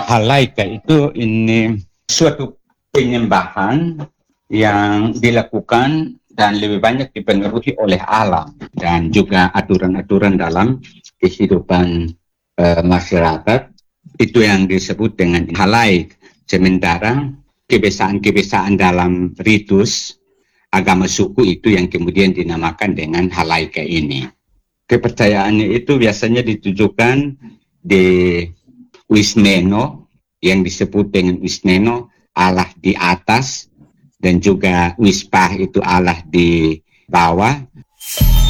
Halaika itu ini suatu penyembahan yang dilakukan dan lebih banyak dipengaruhi oleh alam dan juga aturan-aturan dalam kehidupan masyarakat. Itu yang disebut dengan halaik. Sementara kebiasaan-kebiasaan dalam ritus agama suku itu yang kemudian dinamakan dengan halaika ini. Kepercayaannya itu biasanya ditujukan di Wisneno, yang disebut dengan Wisneno, Allah di atas, dan juga Wispah itu Allah di bawah.